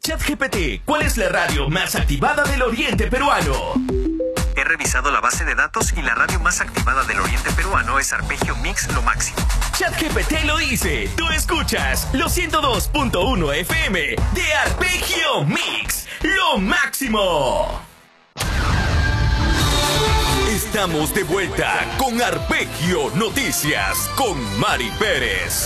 ChatGPT, ¿cuál es la radio más activada del oriente peruano? He revisado la base de datos y la radio más activada del oriente peruano es Arpegio Mix Lo Máximo. ChatGPT lo dice, tú escuchas los 102.1 FM de Arpegio Mix Lo Máximo. Estamos de vuelta con Arpegio Noticias con Mari Pérez.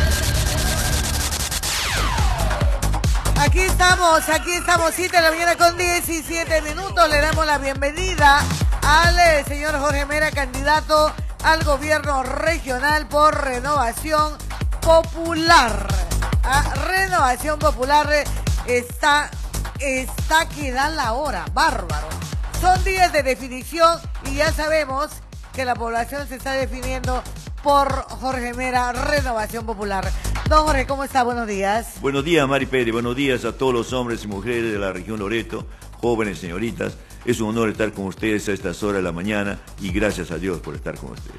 Aquí estamos, 7 de la mañana con 17 minutos. Le damos la bienvenida al señor Jorge Mera, candidato al gobierno regional por Renovación Popular. Renovación Popular está que da la hora, bárbaro. Son días de definición y ya sabemos que la población se está definiendo por Jorge Mera, Renovación Popular. Don Jorge, ¿cómo está? Buenos días. Buenos días, Mari Pérez. Buenos días a todos los hombres y mujeres de la región Loreto, jóvenes, señoritas. Es un honor estar con ustedes a estas horas de la mañana y gracias a Dios por estar con ustedes.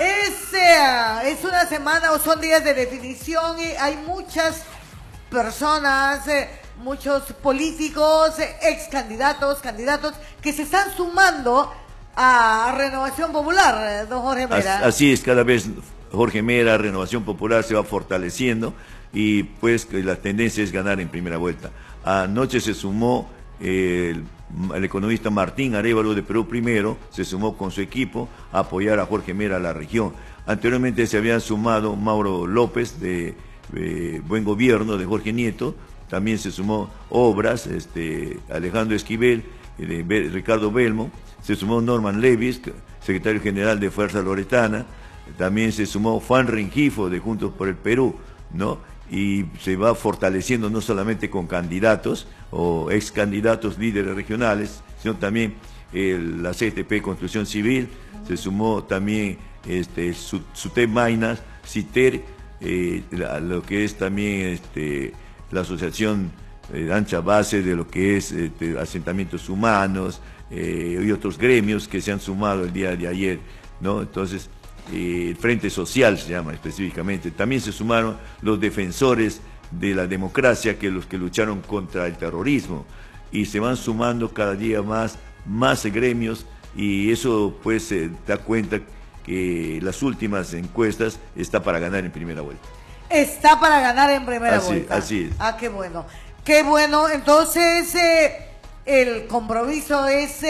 Es una semana o son días de definición y hay muchas personas, muchos políticos, ex candidatos que se están sumando a Renovación Popular, don Jorge Mera. Así es, cada vez Jorge Mera, Renovación Popular se va fortaleciendo y pues la tendencia es ganar en primera vuelta. Anoche se sumó el economista Martín Arévalo de Perú Primero, se sumó con su equipo a apoyar a Jorge Mera a la región. Anteriormente se habían sumado Mauro López de Buen Gobierno de Jorge Nieto, también se sumó Obras, Alejandro Esquivel, Ricardo Belmo, se sumó Norman Levis, secretario general de Fuerza Loretana, también se sumó Juan Rengifo de Juntos por el Perú, ¿no? Y se va fortaleciendo no solamente con candidatos o ex candidatos líderes regionales, sino también la CTP Construcción Civil, se sumó también Sute Mainas, CITER, lo que es también la Asociación Ancha Base de lo que es asentamientos humanos y otros gremios que se han sumado el día de ayer, ¿no? Entonces, el Frente Social se llama específicamente. También se sumaron los defensores de la democracia, que los que lucharon contra el terrorismo, y se van sumando cada día más gremios, y eso pues se da cuenta que las últimas encuestas está para ganar en primera vuelta. Está para ganar en primera vuelta. Así es. Qué bueno. Qué bueno. Entonces, el compromiso es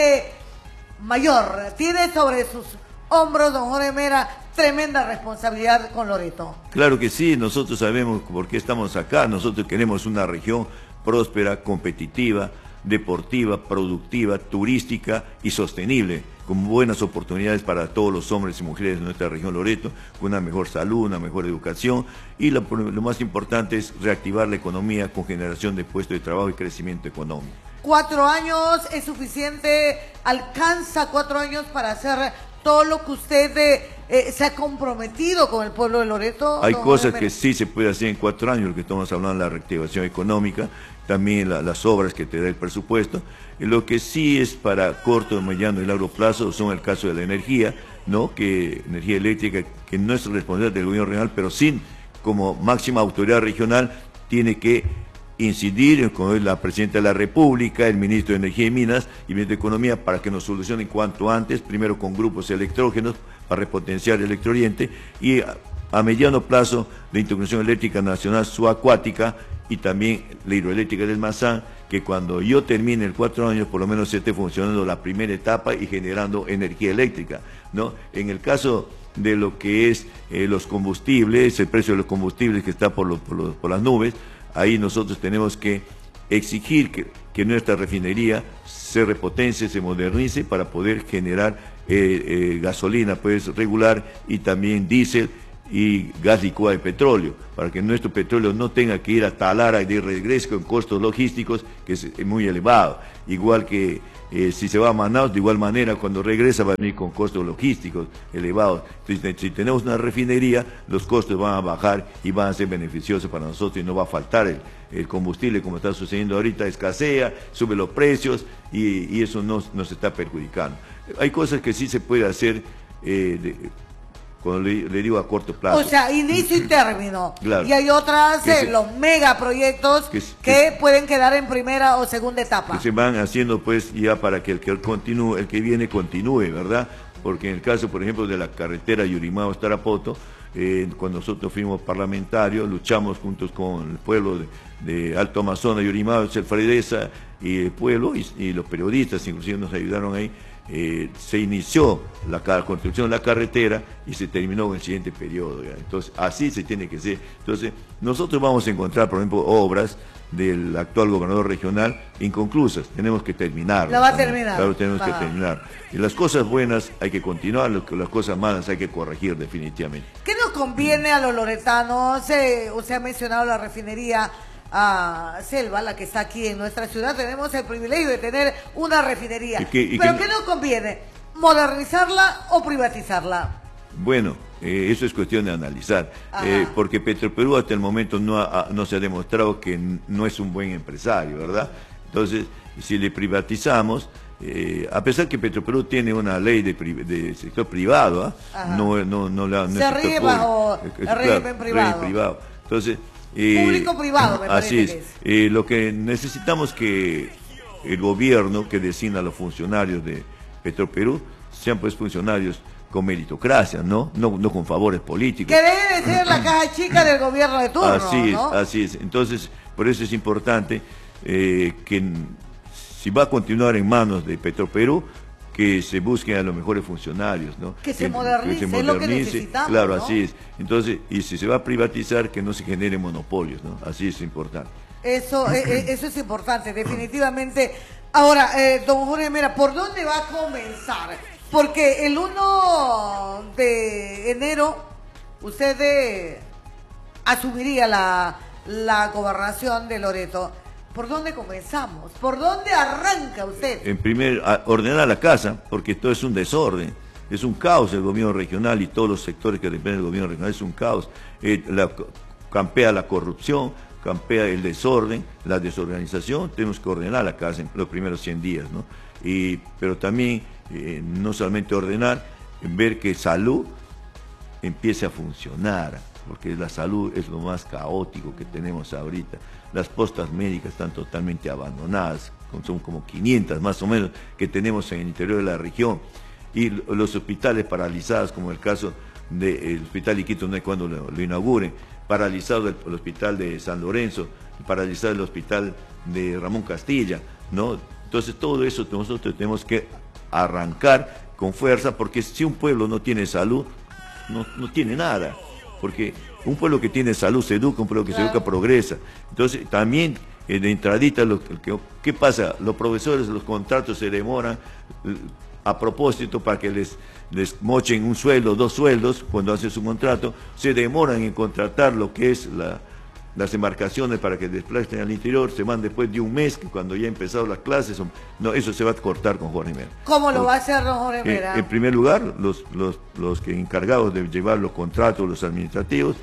mayor. Tiene sobre sus hombros, don Jorge Mera, tremenda responsabilidad con Loreto. Claro que sí, nosotros sabemos por qué estamos acá. Nosotros queremos una región próspera, competitiva, deportiva, productiva, turística y sostenible, con buenas oportunidades para todos los hombres y mujeres de nuestra región Loreto, con una mejor salud, una mejor educación, y lo más importante es reactivar la economía con generación de puestos de trabajo y crecimiento económico. 4 años es suficiente, alcanza 4 años para hacer todo lo que usted se ha comprometido con el pueblo de Loreto. Hay cosas que sí se puede hacer en 4 años, lo que estamos hablando de la reactivación económica, también las obras que te da el presupuesto. Y lo que sí es para corto, mediano y largo plazo son el caso de la energía, ¿no? Que energía eléctrica, que no es responsabilidad del gobierno regional, pero sí como máxima autoridad regional tiene que incidir con la Presidenta de la República, el Ministro de Energía y Minas y Ministro de Economía para que nos solucionen cuanto antes, primero con grupos electrógenos para repotenciar el Electrooriente y a mediano plazo la Interconexión Eléctrica Nacional Subacuática y también la hidroeléctrica del Mazán, que cuando yo termine el 4 años por lo menos se esté funcionando la primera etapa y generando energía eléctrica, ¿no? En el caso de lo que es los combustibles, el precio de los combustibles que está por las nubes, ahí nosotros tenemos que exigir que nuestra refinería se repotencie, se modernice para poder generar gasolina pues regular y también diésel y gas licuado de petróleo, para que nuestro petróleo no tenga que ir a Talara y de regreso con costos logísticos que es muy elevado, igual que si se va a Manaus, de igual manera cuando regresa va a venir con costos logísticos elevados. Entonces, si tenemos una refinería, los costos van a bajar y van a ser beneficiosos para nosotros y no va a faltar el combustible como está sucediendo ahorita, escasea, sube los precios y eso nos está perjudicando. Hay cosas que sí se puede hacer Cuando le digo a corto plazo. O sea, inicio y término. Claro. Y hay otras, los megaproyectos que pueden quedar en primera o segunda etapa. Que se van haciendo pues ya para que el que viene continúe, ¿verdad? Porque en el caso, por ejemplo, de la carretera Yurimao-Tarapoto, cuando nosotros fuimos parlamentarios, luchamos juntos con el pueblo de Alto Amazonas, Yurimao, Selfredesa y el pueblo, y los periodistas inclusive nos ayudaron ahí. Se inició la construcción de la carretera y se terminó en el siguiente periodo, ¿ya? Entonces así se tiene que ser. Entonces nosotros vamos a encontrar, por ejemplo, obras del actual gobernador regional inconclusas, tenemos que terminarlas. La va a terminar. Claro, tenemos que terminar. Y las cosas buenas hay que continuar, las cosas malas hay que corregir definitivamente. ¿Qué nos conviene a los loretanos? Usted ha mencionado la refinería Selva, la que está aquí en nuestra ciudad. Tenemos el privilegio de tener una refinería. ¿Pero qué nos conviene? ¿Modernizarla o privatizarla? Bueno, eso es cuestión de analizar, porque Petroperú hasta el momento no se ha demostrado que no es un buen empresario, ¿verdad? Entonces, si le privatizamos, a pesar que Petroperú tiene una ley de sector privado, se rige bajo el régimen privado. Entonces, público-privado, me parece así es. Que es. Lo que necesitamos que el gobierno que designa a los funcionarios de Petroperú sean pues funcionarios con meritocracia, no con favores políticos. Que debe ser la caja chica del gobierno de turno, Así es. Entonces, por eso es importante que si va a continuar en manos de Petroperú, que se busquen a los mejores funcionarios, ¿no? Que se modernice, es lo que necesitamos. Claro, ¿no? así es. Entonces, y si se va a privatizar, que no se generen monopolios, ¿no? Así es importante. Eso es importante, definitivamente. Ahora, don Jorge Mera, ¿por dónde va a comenzar? Porque el 1 de enero usted asumiría la gobernación de Loreto. ¿Por dónde comenzamos? ¿Por dónde arranca usted? Ordenar la casa, porque todo es un desorden. Es un caos el gobierno regional y todos los sectores que dependen del gobierno regional. Es un caos. Campea la corrupción, campea el desorden, la desorganización. Tenemos que ordenar la casa en los primeros 100 días, ¿no? Pero también, no solamente ordenar, ver que salud empiece a funcionar, porque la salud es lo más caótico que tenemos ahorita. Las postas médicas están totalmente abandonadas, son como 500 más o menos que tenemos en el interior de la región. Y los hospitales paralizados, como el caso del hospital Iquito, no es cuando lo inauguren, paralizado el hospital de San Lorenzo, paralizado el hospital de Ramón Castilla, ¿no? Entonces todo eso nosotros tenemos que arrancar con fuerza, porque si un pueblo no tiene salud, no tiene nada. Porque un pueblo que tiene salud se educa, un pueblo que se educa progresa. Entonces también de entradita, ¿qué pasa? Los profesores, los contratos se demoran a propósito para que les mochen un sueldo, 2 sueldos cuando hacen su contrato, se demoran en contratar lo que es las embarcaciones para que desplacen al interior, se van después de un mes, que cuando ya han empezado las clases, eso se va a cortar con Jorge Mera. ¿Cómo lo va a hacer don Jorge Mera? En primer lugar, los que encargados de llevar los contratos, los administrativos,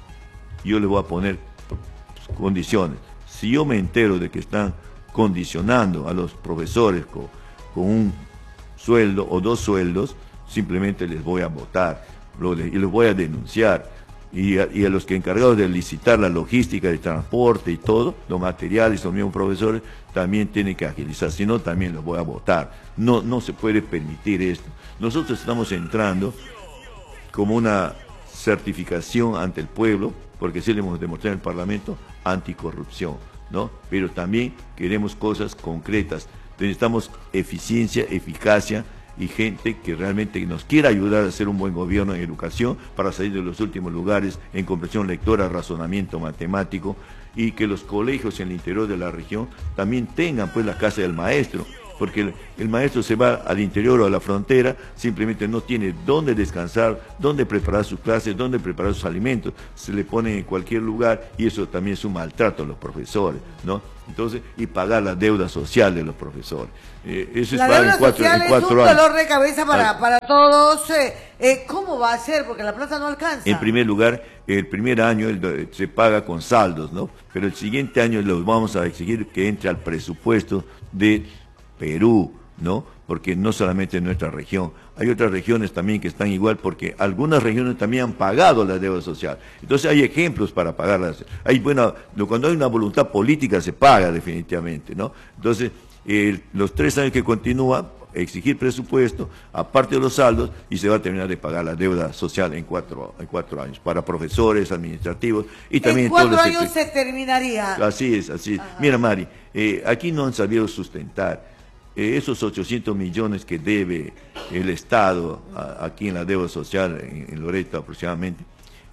yo les voy a poner condiciones. Si yo me entero de que están condicionando a los profesores con un sueldo o 2 sueldos, simplemente les voy a votar y los voy a denunciar. Y a los que encargados de licitar la logística de transporte y todo, los materiales, los mismos profesores, también tienen que agilizar, si no también los voy a votar. No se puede permitir esto. Nosotros estamos entrando como una certificación ante el pueblo, porque sí le hemos demostrado en el Parlamento, anticorrupción, ¿no? Pero también queremos cosas concretas. Necesitamos eficiencia, eficacia, y gente que realmente nos quiera ayudar a hacer un buen gobierno en educación para salir de los últimos lugares en comprensión lectora, razonamiento matemático, y que los colegios en el interior de la región también tengan pues la casa del maestro, porque el maestro se va al interior o a la frontera, simplemente no tiene dónde descansar, dónde preparar sus clases, dónde preparar sus alimentos, se le pone en cualquier lugar, y eso también es un maltrato a los profesores, ¿no? Entonces, y pagar la deuda social de los profesores. Eso la es pagar deuda social es un dolor de cabeza para todos. ¿Cómo va a ser? Porque la plata no alcanza. En primer lugar, el primer año se paga con saldos, ¿no? Pero el siguiente año lo vamos a exigir que entre al presupuesto de Perú, ¿no? porque no solamente en nuestra región, hay otras regiones también que están igual, porque algunas regiones también han pagado la deuda social. Entonces hay ejemplos para pagarlas. Cuando hay una voluntad política se paga definitivamente, ¿no? Entonces, los 3 años que continúa, exigir presupuesto, aparte de los saldos, y se va a terminar de pagar la deuda social en 4 años, para profesores, administrativos, y también en 4 todos los años se terminaría. Así es, así es. Ajá. Mira, Mari, aquí no han sabido sustentar esos 800 millones que debe el Estado aquí en la deuda social, en Loreto aproximadamente.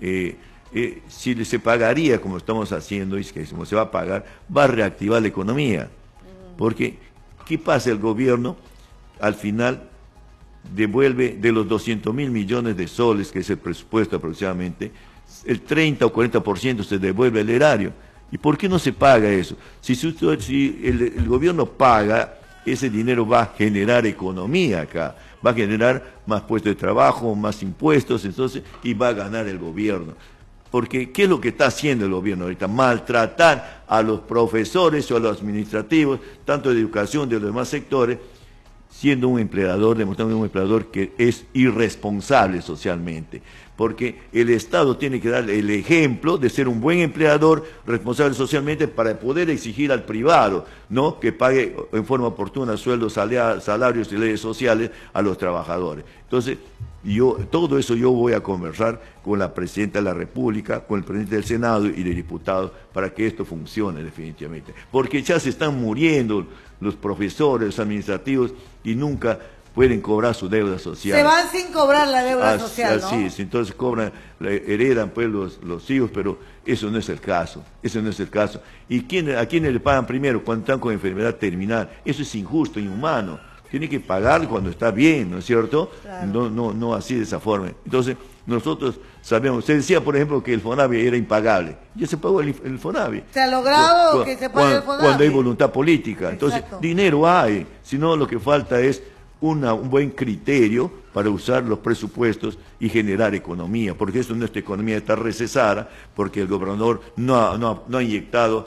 Si se pagaría como estamos haciendo, y que como se va a pagar, va a reactivar la economía. Porque, ¿qué pasa? El gobierno al final devuelve de los 200.000 millones de soles, que es el presupuesto aproximadamente, el 30 o 40% se devuelve al erario. ¿Y por qué no se paga eso? Si el gobierno paga, ese dinero va a generar economía acá, va a generar más puestos de trabajo, más impuestos, entonces, y va a ganar el gobierno. Porque, ¿qué es lo que está haciendo el gobierno ahorita? Maltratar a los profesores o a los administrativos, tanto de educación, de los demás sectores, siendo un empleador, demostrando un empleador que es irresponsable socialmente. Porque el Estado tiene que dar el ejemplo de ser un buen empleador, responsable socialmente, para poder exigir al privado, ¿no?, que pague en forma oportuna sueldos, salarios y leyes sociales a los trabajadores. Entonces, todo eso yo voy a conversar con la Presidenta de la República, con el Presidente del Senado y de diputados, para que esto funcione definitivamente. Porque ya se están muriendo los profesores, los administrativos, y nunca pueden cobrar su deuda social. Se van sin cobrar la deuda social, ¿no? Así es, entonces heredan pues los hijos, pero eso no es el caso, eso no es el caso. ¿Y a quiénes le pagan primero cuando están con enfermedad terminal? Eso es injusto, inhumano. Tiene que pagar cuando está bien, ¿no es cierto? Claro. No así de esa forma. Entonces, nosotros sabemos, se decía, por ejemplo, que el FONAVI era impagable. Ya se pagó el FONAVI. Se ha logrado que se pague el FONAVI. Cuando hay voluntad política. Entonces, exacto, dinero hay, sino lo que falta es un buen criterio para usar los presupuestos y generar economía, porque eso nuestra economía está recesada, porque el gobernador no ha inyectado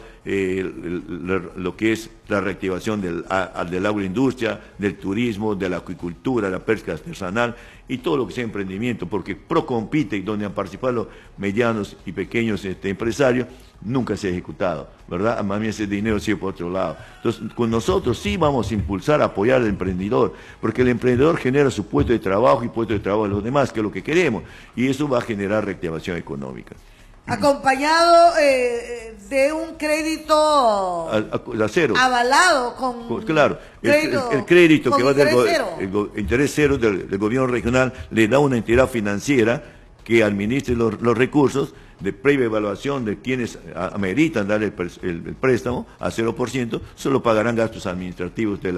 lo que es la reactivación de la agroindustria, del turismo, de la acuicultura, de la pesca artesanal y todo lo que sea emprendimiento, porque Procompite, donde han participado los medianos y pequeños empresarios, nunca se ha ejecutado, ¿verdad? Más bien ese dinero sigue por otro lado. Entonces, con nosotros sí vamos a impulsar, a apoyar al emprendedor, porque el emprendedor genera su puesto de trabajo y puesto de trabajo de los demás, que es lo que queremos, y eso va a generar reactivación económica. Acompañado de un crédito a cero, avalado con claro, el crédito que va del interés cero del gobierno regional le da una entidad financiera que administre los recursos de previa evaluación de quienes ameritan dar el préstamo a 0%, solo pagarán gastos administrativos de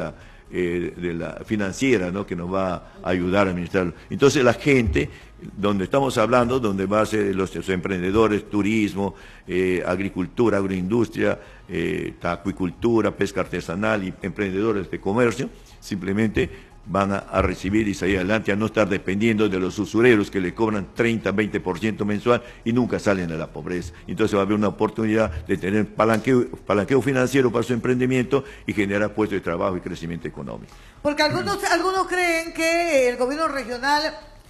la financiera, ¿no?, que nos va a ayudar a administrarlo. Entonces la gente, donde estamos hablando, donde va a ser los emprendedores, turismo, agricultura, agroindustria, acuicultura, pesca artesanal y emprendedores de comercio, simplemente van a recibir y salir adelante, a no estar dependiendo de los usureros que le cobran 30, 20% mensual y nunca salen de la pobreza. Entonces va a haber una oportunidad de tener palanqueo financiero para su emprendimiento y generar puestos de trabajo y crecimiento económico. Porque algunos creen que el gobierno regional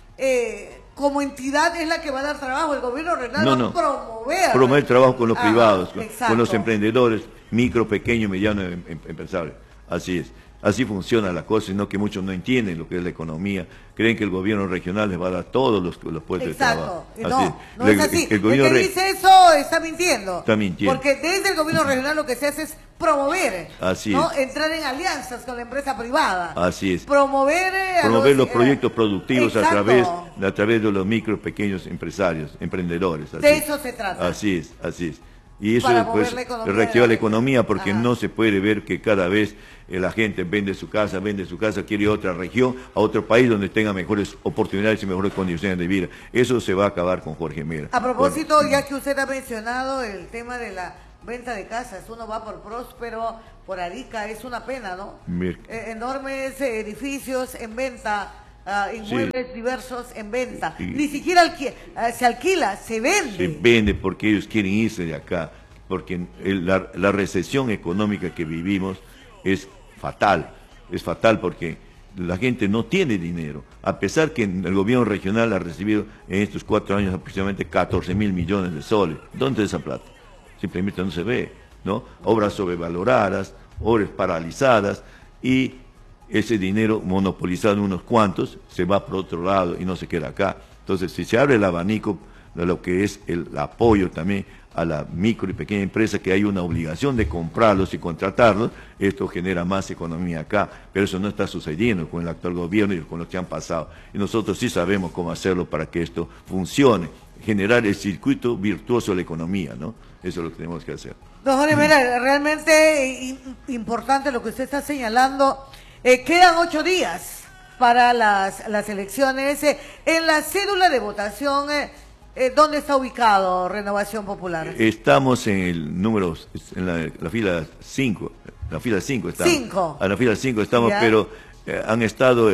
como entidad es la que va a dar trabajo. El gobierno regional va a promover trabajo con los privados, con los emprendedores, micro, pequeño, mediano empresarios. Así es. Así funciona la cosa, sino que muchos no entienden lo que es la economía, creen que el gobierno regional les va a dar todos los puestos de trabajo. No es así. El que dice eso está mintiendo. Está mintiendo. Porque desde el gobierno regional lo que se hace es promover, entrar en alianzas con la empresa privada. Así es. Promover los proyectos productivos a través de los micro, pequeños empresarios, emprendedores. Así de eso se trata. Así es. Y eso pues reactiva la economía, porque no se puede ver que cada vez la gente vende su casa, quiere ir a otra región, a otro país donde tenga mejores oportunidades y mejores condiciones de vida. Eso se va a acabar con Jorge Mera. A propósito, ya que usted ha mencionado el tema de la venta de casas, uno va por Próspero, por Arica, es una pena, ¿no? Enormes edificios en venta. Inmuebles diversos en venta. Ni siquiera se alquila, se vende. Se vende porque ellos quieren irse de acá, porque la recesión económica que vivimos es fatal porque la gente no tiene dinero, a pesar que el gobierno regional ha recibido en estos 4 años aproximadamente 14.000 millones de soles. ¿Dónde es esa plata? Simplemente no se ve, ¿no? Obras sobrevaloradas, obras paralizadas, y ese dinero monopolizado en unos cuantos se va por otro lado y no se queda acá. Entonces, si se abre el abanico de lo que es el apoyo también a la micro y pequeña empresa, que hay una obligación de comprarlos y contratarlos, esto genera más economía acá, pero eso no está sucediendo con el actual gobierno y con los que han pasado. Y nosotros sí sabemos cómo hacerlo para que esto funcione, generar el circuito virtuoso de la economía, ¿no? Eso es lo que tenemos que hacer. Don Jorge Mera, realmente importante lo que usted está señalando. Quedan 8 días para las elecciones. En la cédula de votación, ¿dónde está ubicado Renovación Popular? Estamos en el número, en la fila 5. La fila 5 estamos. 5. A la fila 5 estamos, ¿ya? Pero han estado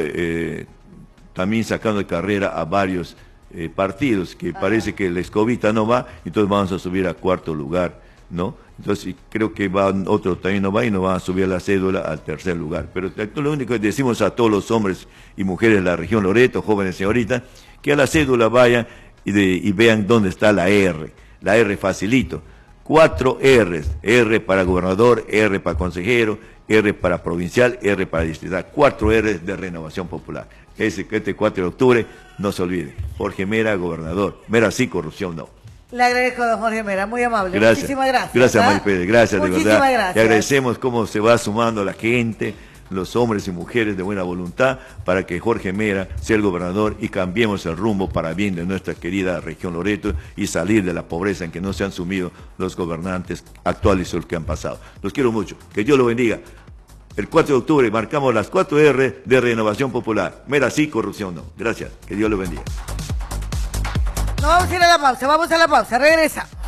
también sacando de carrera a varios partidos, que parece que la escobita no va, entonces vamos a subir a 4º lugar, ¿no? Entonces creo que otro también no va y nos van a subir la cédula al 3er lugar. Pero lo único que decimos a todos los hombres y mujeres de la región Loreto, jóvenes señoritas, que a la cédula vayan y vean dónde está la R. La R facilito. 4 R's. R para gobernador, R para consejero, R para provincial, R para distrital. 4 R's de Renovación Popular. Este 4 de octubre, no se olvide. Jorge Mera, gobernador. Mera sí, corrupción no. Le agradezco, don Jorge Mera, muy amable. Gracias. Muchísimas gracias. Gracias, Mari Pérez, gracias, de verdad. Gracias. Y agradecemos cómo se va sumando la gente, los hombres y mujeres de buena voluntad, para que Jorge Mera sea el gobernador y cambiemos el rumbo para bien de nuestra querida región Loreto y salir de la pobreza en que no se han sumido los gobernantes actuales y los que han pasado. Los quiero mucho. Que Dios los bendiga. El 4 de octubre marcamos las 4 R de Renovación Popular. Mera sí, corrupción no. Gracias. Que Dios los bendiga. No, vamos a ir a la pausa, regresa.